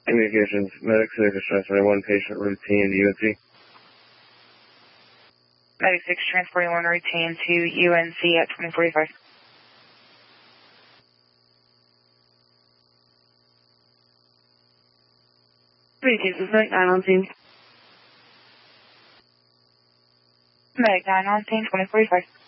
Communications, Medic 6 is transferring one patient routine to UNC. Medic 6 transporting one routine to UNC at 2045. Communications, Medic 9 on scene. Medic 9 on scene, 2045.